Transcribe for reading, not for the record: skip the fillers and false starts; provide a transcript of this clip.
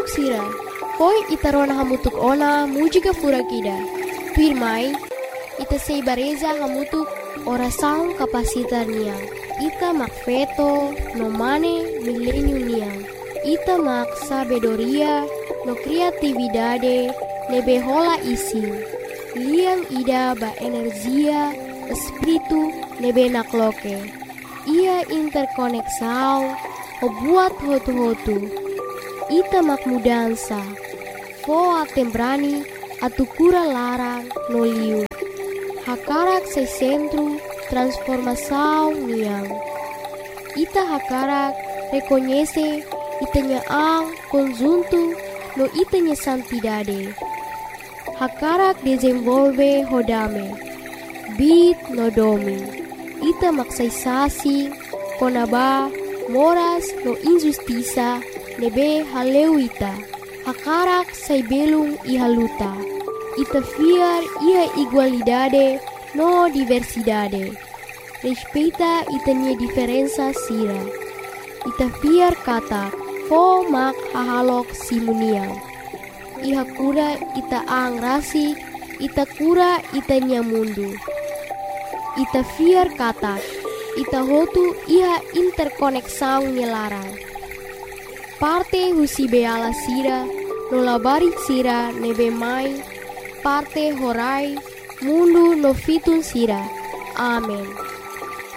Hahalok sira, koi itarona hamutuk ona mujika furakida. Pirmai, ita seibareza hamutuk orasaun kapasitar niang. Ita mak feto no mane milenium niang. Ita mak sabedoria no kreatividade nebe hola ising. Liang ida ba energia espiritu nebe nakloke. Ia interkoneksau o buat hotu-hotu. Ita mak mudansa. Foa tembrani atukura larang no liu. Hakarak se centro transformação niang. Ita hakarak reconhece itanya ang conjunto no itanya santidade. Hakarak desenvolve hodame. Bit no domi. Ita maksaisasi konaba moras no injustiça nebe haleu ita. Hakarak sai belung ihaluta. Ita fiar ia igualdade no diversidade. Respeita itanya diferença sira. Ita fiar kata fo mak hahalok simuniang. Iha kura ita ang rasi, ita kura itanya mundu. Ita fiar kata, ita hotu iha interkoneksang nyelarang. Parte husi beala sira, nolabarit sira nebe mai, parte horai, mundu no fitun sira. Amen.